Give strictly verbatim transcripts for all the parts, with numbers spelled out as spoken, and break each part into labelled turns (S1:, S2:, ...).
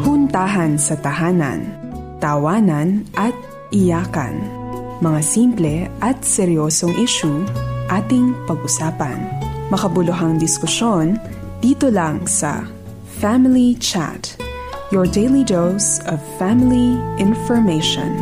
S1: Puntahan sa tahanan, tawanan at iyakan. Mga simple at seryosong issue ating pag-usapan. Makabuluhang diskusyon dito lang sa Family Chat, your daily dose of family information.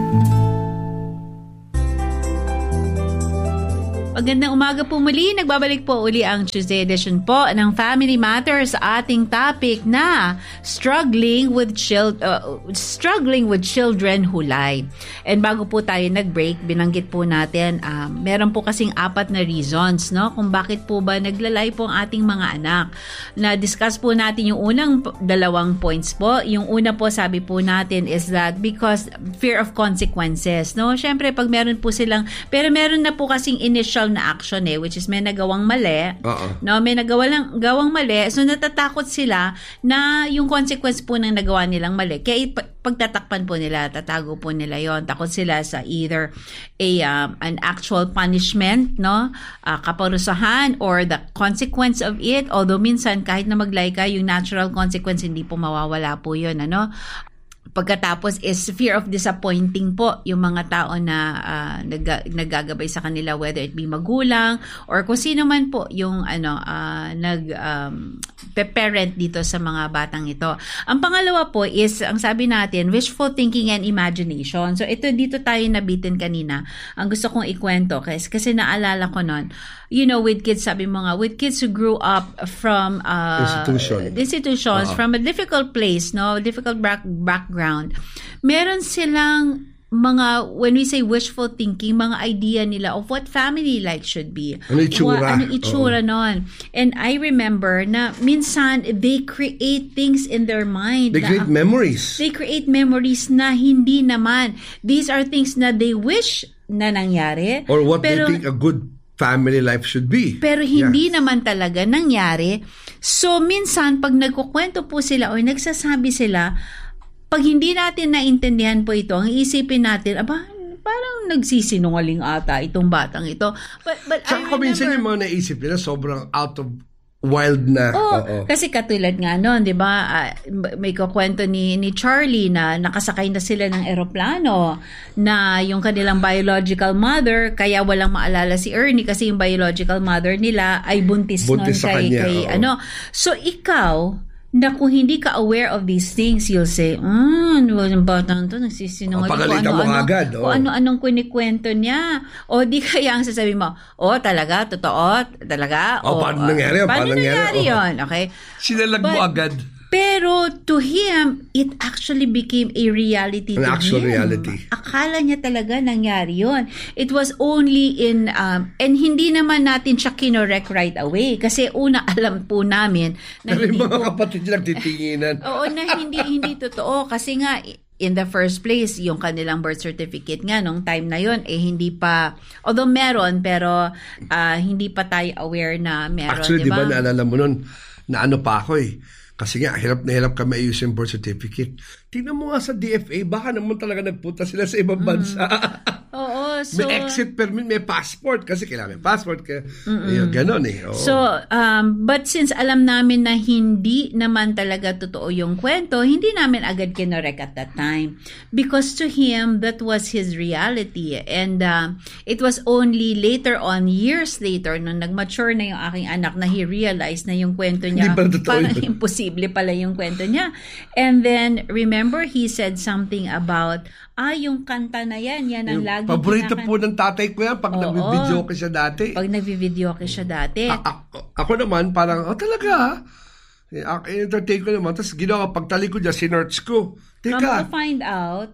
S2: Magandang umaga po muli. Nagbabalik po uli ang Tuesday edition po ng Family Matters sa ating topic na struggling with chil- uh, struggling with children who lie. And bago po tayo nag-break, binanggit po natin, uh, meron po kasing apat na reasons, no, kung bakit po ba naglalay po ang ating mga anak. Na-discuss po natin yung unang dalawang points po. Yung una po, sabi po natin is that because fear of consequences, no? Syempre, pag meron po silang, pero meron na po kasing initial na action eh, which is may nagawang mali.
S3: Uh-uh.
S2: No, may nagawang gawang mali. So natatakot sila na yung consequence po ng nagawa nilang mali. Kaya pagtatakpan po nila, tatago po nila yon. Takot sila sa either a um, an actual punishment, no, uh, kaparusahan, or the consequence of it. Although minsan kahit na maglay ka, yung natural consequence hindi po mawawala po yun, ano. Pagkatapos is fear of disappointing po yung mga tao na uh, nag- naggagabay sa kanila, whether it be magulang or kung sino man po yung ano uh, nag um, pe-parent dito sa mga batang ito. Ang pangalawa po is, ang sabi natin, wishful thinking and imagination. So ito, dito tayo nabitin kanina. Ang gusto kong ikwento kasi, kasi naalala ko nun, you know, with kids, sabi mo nga, with kids who grew up from uh,
S3: Institution.
S2: institutions, uh-huh. from a difficult place, no, difficult back- background, meron silang mga, when we say wishful thinking, mga idea nila of what family life should be.
S3: Ano itsura?
S2: What, ano itsura oh. nun. And I remember na minsan they create things in their mind.
S3: They
S2: na,
S3: create memories.
S2: They create memories na hindi naman. These are things na they wish na nangyari.
S3: Or what
S2: pero,
S3: they think a good family life should be.
S2: Pero hindi
S3: yeah.
S2: naman talaga nangyari. So minsan, pag nagkukwento po sila o nagsasabi sila, pag hindi natin naintindihan po ito, ang isipin natin, aba, parang nagsisinungaling ata itong batang ito. But, but
S3: Saka minsan yung mga naisip nila, sobrang out of wild na.
S2: Oh,
S3: Oo.
S2: Kasi katulad nga noon, 'di ba? Uh, may kukwento ni ni Charlie na nakasakay na sila ng eroplano na yung kanilang biological mother, kaya walang maalala si Ernie kasi yung biological mother nila ay buntis,
S3: buntis
S2: noon kay,
S3: kanya,
S2: kay
S3: oo.
S2: ano. So ikaw, na kung hindi ka aware of these things, you'll say, ah, ano yung batang to, nagsisinungaling.
S3: O, pagalitan mo agad.
S2: O ano-anong kunikwento niya. O di kaya ang sasabi mo, o talaga, totoo, talaga.
S3: O, paano nangyari yun?
S2: Paano nangyari yun? Okay.
S3: Sinalag mo agad.
S2: Pero to him, it actually became a reality
S3: An
S2: to
S3: actual
S2: him.
S3: reality.
S2: Akala niya talaga nangyari yun. It was only in, um, and hindi naman natin siya kinorek right away. Kasi una, alam po namin na
S3: Pero
S2: hindi
S3: yung mga
S2: po,
S3: kapatid nilang titinginan.
S2: oo, na hindi, hindi totoo. Kasi nga, in the first place, yung kanilang birth certificate nga, nung time na yon eh hindi pa, although meron, pero uh, hindi pa tayo aware na meron.
S3: Actually, di
S2: diba?
S3: ba, naalala mo nun, na ano pa ako eh. Kasi nga, hirap na hirap kami ayusin birth certificate. Tingnan mo nga sa D F A, baka naman talaga nagpunta sila sa ibang bansa.
S2: Mm. Oo, so...
S3: May exit permit, may passport. Kasi kailangan may passport. Kaya, yun, ganon eh. Oo.
S2: So, um, but since alam namin na hindi naman talaga totoo yung kwento, hindi namin agad kinorek at that time. Because to him, that was his reality. And uh, it was only later on, years later, nung nag-mature na yung aking anak, na he realized na yung kwento niya, parang yun. Imposible pala yung kwento niya. And then, remember, he said something about, ah, yung kanta na yan, yan ang lagi
S3: paborito
S2: kinakan-
S3: po ng tatay ko yan pag nag-video ko siya dati.
S2: Pag nag-video ko siya dati.
S3: A- a- ako naman, parang, oh talaga ha? I-entertain ko naman. Tapos ginawa, pagtali ko dyan, sinerch ko.
S2: Come
S3: Teka,
S2: to find out,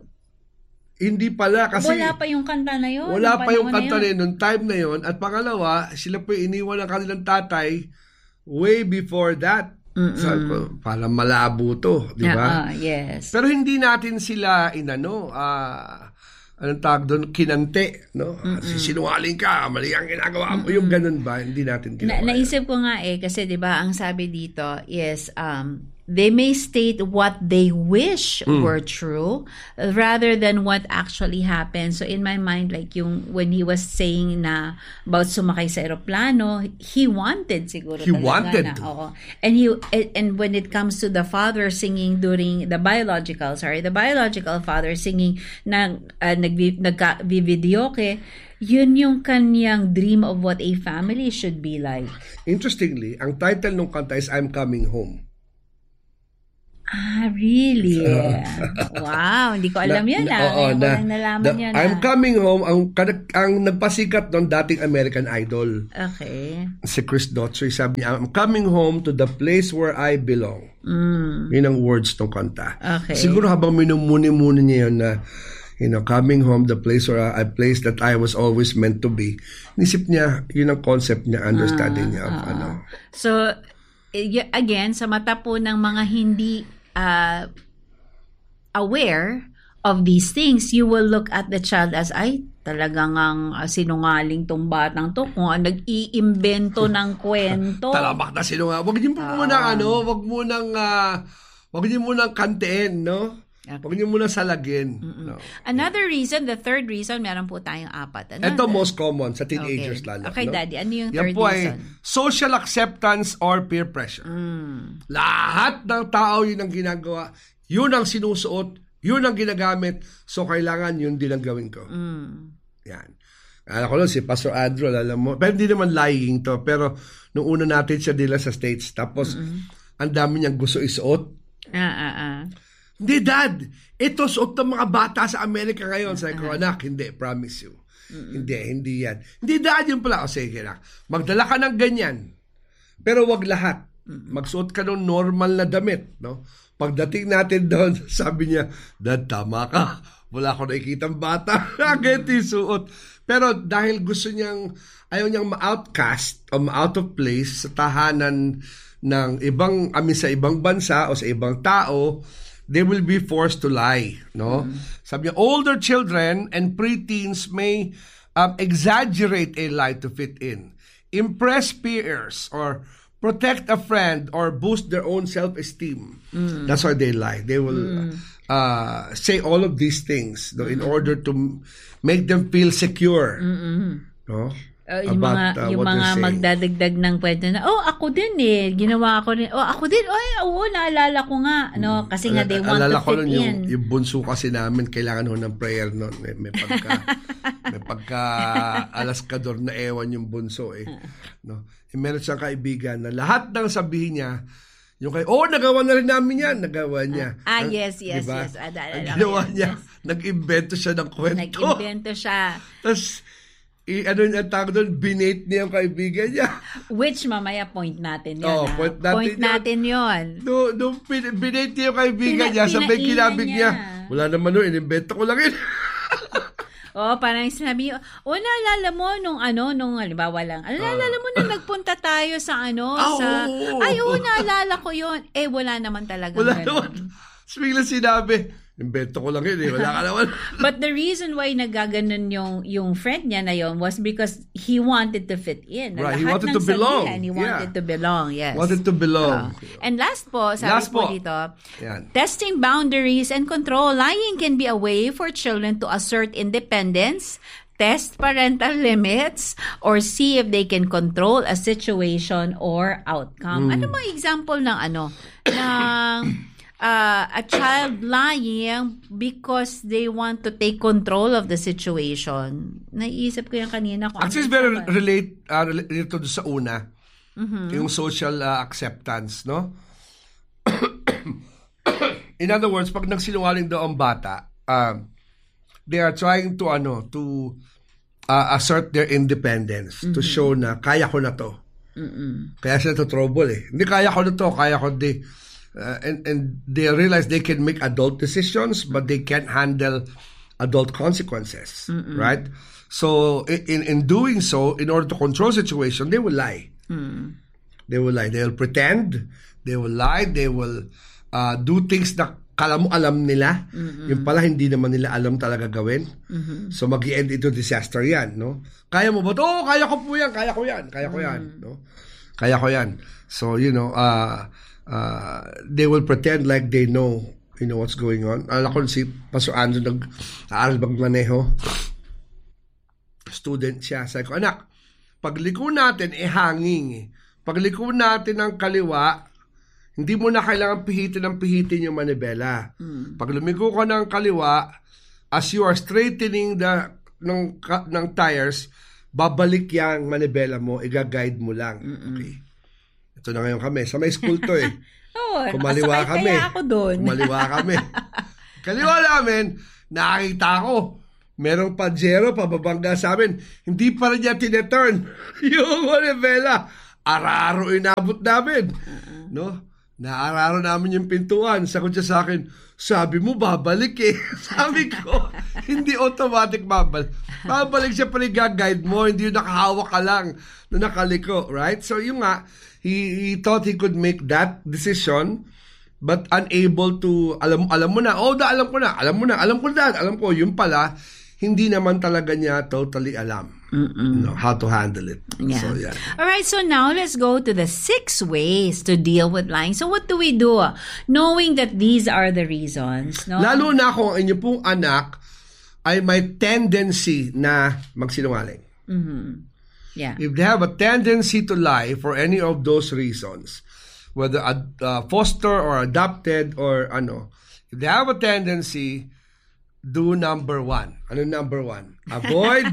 S3: hindi pala kasi
S2: wala pa yung kanta na yun.
S3: wala pa yung kanta na
S2: yun.
S3: yun nung time na yun. At pangalawa, sila po iniwan ng kanilang tatay way before that. So, parang malabo to, di ba?
S2: Uh, yes.
S3: Pero hindi natin sila inano, ah, anong tawag doon, kinante, no? Sinungaling ka, mali ang ginagawa mo. Yung ganun ba? Hindi natin ginawa.
S2: Na, naisip ko nga eh, kasi di ba ang sabi dito is, um, they may state what they wish mm. were true rather than what actually happened. So in my mind, like yung when he was saying na about sumakay sa eroplano, he wanted siguro
S3: he
S2: talaga
S3: wanted
S2: na.
S3: to.
S2: Oo. And he and when it comes to the father singing during the biological, sorry, the biological father singing na uh, nag-videoke, yun yung kanyang dream of what a family should be like.
S3: Interestingly, ang title ng kanta is I'm Coming Home.
S2: Ah, really? Wow, hindi ko alam na, yan. Ah. Oo, na, nalaman
S3: the,
S2: yan.
S3: I'm
S2: ah.
S3: Coming Home, ang, ang nagpasikat noon dating American Idol.
S2: Okay.
S3: Si Chris Dotsoy, sabi niya, I'm coming home to the place where I belong.
S2: Mm.
S3: Yun ang words ng kanta.
S2: Okay.
S3: Siguro habang minumuni-muni niya yun na, you know, coming home, the place where I, a place that I was always meant to be. Nisip niya, yun ang concept niya, understanding uh, niya of uh, ano.
S2: So, again, sa mata po ng mga hindi Uh, aware of these things, you will look at the child as, ay, talagang ang uh, sinungaling tong batang to, kung uh, nag-iimbento ng kwento.
S3: Talamak na sinungaling. Wag niyo po uh, muna, ano, wag mo nang, uh, wag niyo muna kantiin, no? Okay. Wag niyo muna salagin. No?
S2: Another reason, the third reason, meron po tayong apat. Ano?
S3: Ito most common sa teenagers
S2: okay.
S3: lalo.
S2: Okay,
S3: no?
S2: Daddy, ano yung
S3: Yan
S2: third
S3: po
S2: reason?
S3: Ay social acceptance or peer pressure.
S2: Mm.
S3: Lahat ng tao yun ang ginagawa, yun ang sinusuot, yun ang ginagamit, so kailangan yun din ang gawin ko.
S2: Mm.
S3: Yan. Alam ko lang si Pastor Adro, alam mo, pero hindi naman lying to, pero nung una natin siya dila sa States, tapos mm-hmm. ang dami niyang gusto isuot.
S2: Ah, ah, ah.
S3: Hindi, Dad. Ito, suot ng mga bata sa Amerika ngayon. Sabi ko, anak, hindi. Promise you. Mm-hmm. Hindi, hindi yan. Hindi, Dad, yun pala. O sige na. Magdala ka ng ganyan. Pero wag lahat. Magsuot ka ng normal na damit. No? Pagdating natin doon, sabi niya, Dad, tama ka. Wala ko nakikitang bata. Ganito yung suot. Pero dahil gusto niyang, ayaw niyang ma-outcast o ma-out of place sa tahanan ng ibang, amin sa ibang bansa o sa ibang tao, they will be forced to lie, no? Mm-hmm. Sabi niya, older children and preteens may um, exaggerate a lie to fit in, impress peers, or protect a friend, or boost their own self-esteem. Mm-hmm. That's why they lie. They will mm-hmm. uh, say all of these things, no, in order to make them feel secure, mm-hmm. no?
S2: Uh, yung about, mga, uh, yung mga magdadagdag ng kwento na, oh, ako din eh, ginawa ko rin, oh, ako din, oh, oo, naalala ko nga, no, kasi nga they want
S3: Alala
S2: to fit in.
S3: Yung, yung bunso kasi namin, kailangan ho ng prayer noon, may, may pagka, may pagka alaskador na ewan yung bunso eh, no. E, meron siyang kaibigan na lahat ng sabihin niya, yung kay, oh, nagawa na rin namin yan, nagawa niya.
S2: Ah, ah yes, yes,
S3: diba?
S2: yes. Ah,
S3: ang ginawa niya, yes. Nag-invento siya ng kwento.
S2: Nag-invento siya.
S3: Tapos, I, ano yung tawag doon, binate niya yung kaibigan niya.
S2: Which mamaya point natin yun.
S3: Oh, point natin,
S2: point natin yun.
S3: No, no, binate niya yung kaibigan Pina, niya, sabay kinabig niya. niya. Wala naman nun, inimbento ko lang yun.
S2: Oh, parang sinabi niyo, oh, naalala mo nung ano, nung halimbawa lang, naalala mo nung nagpunta tayo sa ano,
S3: oh,
S2: sa,
S3: oh,
S2: ay, oh, naalala ko yun. Eh, wala naman talaga.
S3: Wala ganun. Naman. So, biglang sinabi, invento ko lang yun eh. Wala ka naman.
S2: But the reason why nagaganon yung, yung friend niya na yun was because he wanted to fit in.
S3: Right, he wanted to belong.
S2: Sabihan, he wanted
S3: yeah.
S2: to belong, yes.
S3: Wanted to belong.
S2: Uh, and last po, sabi
S3: last
S2: po,
S3: po
S2: dito,
S3: yan.
S2: Testing boundaries and control. Lying can be a way for children to assert independence, test parental limits, or see if they can control a situation or outcome. Mm. Ano mga example ng ano? ng Uh, a child lying because they want to take control of the situation. Naiisip ko yan kanina.
S3: Actually, it's very relate, uh, related to sa una. Mm-hmm. Yung social uh, acceptance, no? In other words, pag nagsinungaling daw ang bata, uh, they are trying to, ano, to uh, assert their independence, mm-hmm. to show na, kaya ko na to. Mm-mm. Kaya sila to trouble eh. Hindi, kaya ko na to, kaya ko di. Uh, and, and they realize they can make adult decisions, but they can't handle adult consequences, Mm-mm. right? So in in doing so, in order to control situation, they will lie. Mm. They will lie. They will pretend. They will lie. They will uh, do things na kala mo alam nila. Mm-mm. Yung pala hindi naman nila alam talaga gawin. Mm-hmm. So mag-i-end into disaster yan, no? Kaya mo ba? Oh, kaya ko po yan. Kaya ko yan. Kaya ko yan. Mm. No? Kaya ko yan. So, you know, uh, uh, they will pretend like they know, you know, what's going on. Alam ko si Pastor Andrew nag-aaral magmaneho. Student siya. Sabi ko, anak, pagliko natin, eh hanging. Pagliko natin ng kaliwa, hindi mo na kailangan pihitin ng pihitin yung manibela. Mm. Pag lumiko ka ng kaliwa, as you are straightening the ng, ng tires, babalik yung manibela mo, iga-guide mo lang. Mm-mm. Okay. Ito na ngayon kami. Sa may school to eh.
S2: Oo,
S3: kumaliwa kami.
S2: Kaya ako doon.
S3: Kumaliwa kami. Kaliwa namin, nakakita ko, merong pajero pababangga sa amin. Hindi pa rin niya tineturn yung manibela. Araro inabot namin. Uh-uh. No? Naararo namin yung pintuan. Sagot siya sa akin, sabi mo, babalik eh. Sabi ko, hindi automatic babalik. Babalik siya pa rin guide mo, hindi yung nakahawak ka lang na nakaliko, right? So yung nga, he, he thought he could make that decision, but unable to, alam, alam mo na, oh, da, alam ko na, alam mo na, alam ko na, alam ko, yung pala, hindi naman talaga niya totally alam you know, how to handle it.
S2: Yeah.
S3: So, yeah.
S2: All right, so now let's go to the six ways to deal with lying. So what do we do? Knowing that these are the reasons. No?
S3: Lalo na kung ang inyo pong anak ay may tendency na magsinungaling.
S2: Mm-hmm. Yeah.
S3: If they have a tendency to lie for any of those reasons, whether uh, foster or adopted or ano, if they have a tendency, do number one. Ano number one? Avoid.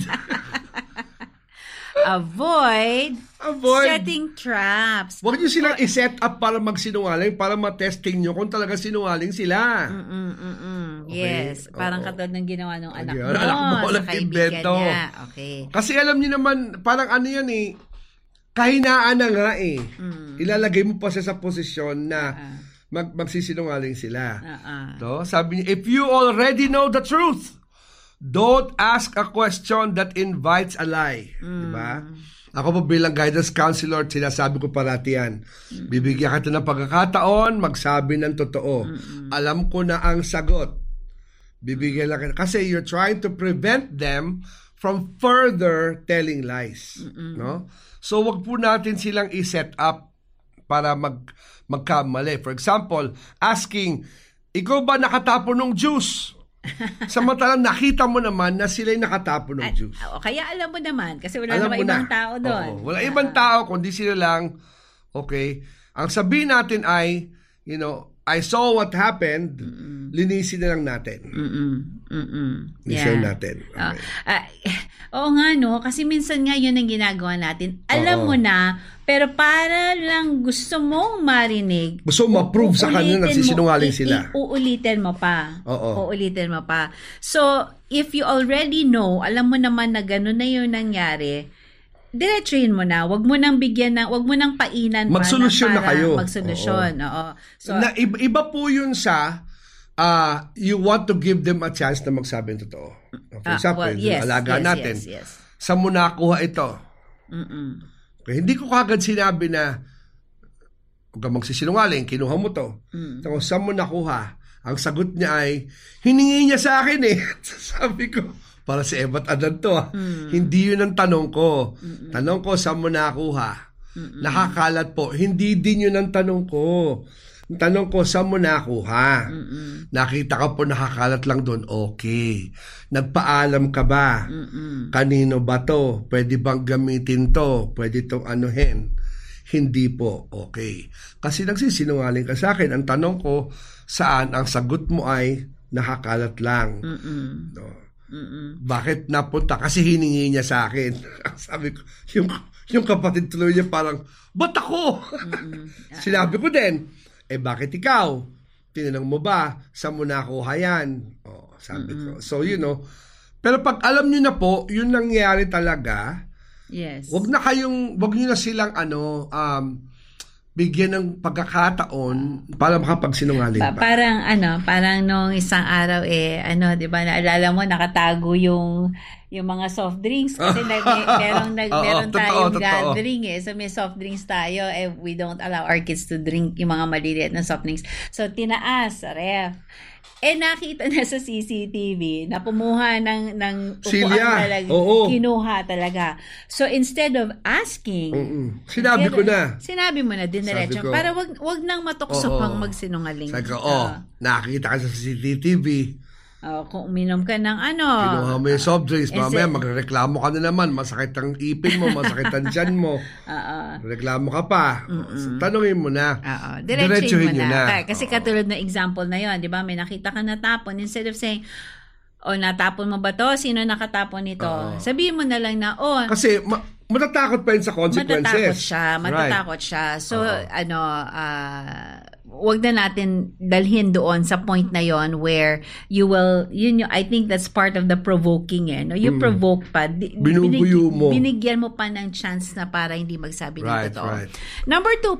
S2: Avoid,
S3: Avoid
S2: setting traps.
S3: Huwag nyo silang i-set up para magsinungaling, para matesting nyo kung talaga sinungaling sila.
S2: Mm-mm-mm.
S3: Okay?
S2: Yes, parang
S3: Oo.
S2: katulad ng ginawa ng anak mo,
S3: Anak mo,
S2: sa kaibigan
S3: nag-invento.
S2: niya. Okay.
S3: Kasi alam niyo naman, parang ano yan eh, kahinaan na nga eh. Mm. Ilalagay mo pa siya sa posisyon na uh-uh. mag magsisinungaling sila.
S2: Uh-uh.
S3: So, sabi niya, if you already know the truth, don't ask a question that invites a lie. Mm. Diba? Ako po bilang guidance counselor, sinasabi ko parati yan. Mm. Bibigyan ka ng pagkakataon, magsabi ng totoo. Mm-mm. Alam ko na ang sagot. Bibigyan lang ka. Kasi you're trying to prevent them from further telling lies. Mm-mm. No? So, wag po natin silang i-set up para mag magkamali. For example, asking, ikaw ba nakatapon ng juice? Samantalang nakita mo naman na sila'y nakatapon ng juice.
S2: Uh, kaya alam mo naman, kasi wala
S3: alam
S2: naman ibang
S3: na.
S2: tao doon.
S3: Oo, wala uh, ibang tao, kundi sila lang, okay, ang sabihin natin ay, you know, I saw what happened, mm-mm. linisin na lang natin.
S2: Mm-mm. Mm-mm.
S3: Linisin
S2: Yeah.
S3: natin. Okay.
S2: Uh, uh, oo nga, no? Kasi minsan nga yun ang ginagawa natin. Alam
S3: Oo.
S2: mo na, pero para lang gusto mong marinig.
S3: Gusto mo ma-prove sa kanila na nagsisinungaling
S2: mo,
S3: sila.
S2: I- uulitin mo pa.
S3: Oo.
S2: Uulitin mo pa. So, if you already know, alam mo naman na gano'n na yun nangyari, diretsuhin mo na. Wag mo nang bigyan ng, wag mo nang painan pa
S3: Magsolusyon na,
S2: na
S3: kayo.
S2: Magsolusyon, oo. oo. So,
S3: na, iba, iba po yun sa uh, you want to give them a chance na magsabi ng totoo. For
S2: ah,
S3: example,
S2: well, yes,
S3: yung alaga
S2: yes,
S3: natin.
S2: Yes, yes.
S3: Saan mo nakuha ito?
S2: Mm-mm.
S3: Okay, hindi ko kagad sinabi na huwag kang magsisinungaling, kinuha mo to.
S2: Mm.
S3: So, saan mo nakuha? Ang sagot niya ay, hiningi niya sa akin eh. Sabi ko, para si Ebat Adan to. Mm. Hindi yun ang tanong ko. Mm-mm. Tanong ko, saan mo nakuha? Mm-mm. Nakakalat po. Hindi din yun ang tanong ko. Ang tanong ko, saan mo nakuha? Mm-mm. Nakita ka po nakakalat lang doon. Okay. Nagpaalam ka ba? Mm-mm. Kanino ba to? Pwede bang gamitin to? Pwede itong anuhin? Hindi po. Okay. Kasi nagsisinungaling ka sa akin. Ang tanong ko, saan? Ang sagot mo ay nakakalat lang. Mm-mm. No. Mm-mm. Bakit napunta? Kasi hiningi niya sa akin. Sabi ko, yung, yung kapatid tuloy niya parang, ba't ako? Sinabi ko din, eh bakit ikaw? Tinanong mo ba? Saan mo nakuha yan? Oh, sabi Mm-mm. ko. So, you know, pero pag alam niyo na po, yun nangyari talaga,
S2: yes.
S3: Wag na kayong, wag niyo na silang ano, um, bigyan ng pagkakataon para makapagsinungaling pa.
S2: Pa- parang ano, parang nung isang araw eh, ano, 'di ba, naalala mo nakatago yung yung mga soft drinks kasi nag, may, merong, nag,
S3: Oo,
S2: meron
S3: totoo,
S2: tayong
S3: totoo.
S2: gathering eh. So may soft drinks tayo eh we don't allow our kids to drink yung mga maliliit na soft drinks. So tinaas sa ref. Eh nakita na sa C C T V na kumuha ng, ng upuan
S3: Silya.
S2: talaga.
S3: Oo.
S2: Kinuha talaga. So instead of asking,
S3: Mm-mm. Sinabi ko na.
S2: Sinabi mo na diniretso.
S3: Sabi ko,
S2: Para wag wag nang matukso
S3: Oo.
S2: pang magsinungaling.
S3: Sabi ko, oh,
S2: Ah.
S3: nakakita ka sa C C T V.
S2: Oh, kung uminom ka ng ano.
S3: Kinuha mo yung soft drinks.
S2: Is
S3: Mamaya
S2: it-
S3: magreklamo ka na naman. Masakit ang ipin mo, masakit ang tiyan mo.
S2: Oo.
S3: Reklamo ka pa. So, tanungin mo na.
S2: Oo. Diretsuhin
S3: Diretsuhin
S2: mo
S3: nyo
S2: na.
S3: na.
S2: Ka- Kasi
S3: Oo.
S2: katulad ng example na yon, di ba? May nakita ka natapon. Instead of saying, oh, natapon mo ba to? Sino nakatapon nito?
S3: Oo.
S2: Sabihin mo na lang na, oh,
S3: Kasi ma- matatakot pa yun sa consequences.
S2: matatakot siya. Matatakot
S3: Right.
S2: siya. So,
S3: Oo.
S2: ano, ah, wag na natin dalhin doon sa point na yon where you will, yun yung, I think that's part of the provoking eh. No? You provoke pa. Di-
S3: Binubuyo
S2: binig-
S3: mo.
S2: Binigyan mo pa ng chance na para hindi magsabi ng
S3: Right,
S2: totoo.
S3: right.
S2: Number two,